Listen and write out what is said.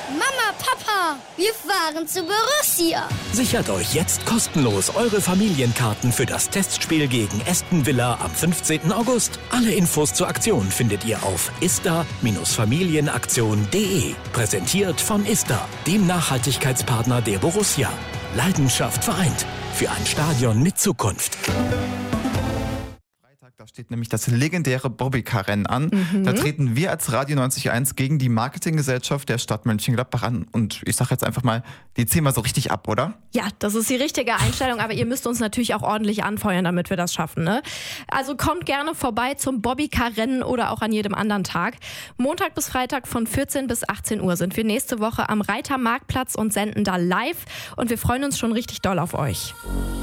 Mama, Papa, wir fahren zu Borussia. Sichert euch jetzt kostenlos eure Familienkarten für das Testspiel gegen Aston Villa am 15. August. Alle Infos zur Aktion findet ihr auf ista-familienaktion.de. Präsentiert von Ista, dem Nachhaltigkeitspartner der Borussia. Leidenschaft vereint. Für ein Stadion mit Zukunft. Da steht nämlich das legendäre Bobbycar-Rennen an. Da treten wir als Radio 90.1 gegen die Marketinggesellschaft der Stadt Mönchengladbach an. Und ich sage jetzt einfach mal, die ziehen wir so richtig ab, oder? Ja, das ist die richtige Einstellung, aber ihr müsst uns natürlich auch ordentlich anfeuern, damit wir das schaffen, ne? Also kommt gerne vorbei zum Bobbycar-Rennen oder auch an jedem anderen Tag. Montag bis Freitag von 14 bis 18 Uhr sind wir nächste Woche am Reitermarktplatz und senden da live. Und wir freuen uns schon richtig doll auf euch.